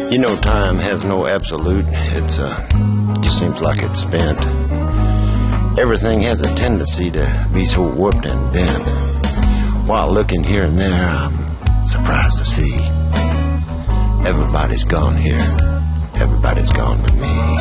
You know, time has no absolute. It's just seems like it's spent. Everything has a tendency to be so warped and bent. While looking here and there, I'm surprised to see everybody's gone here. Everybody's gone with me.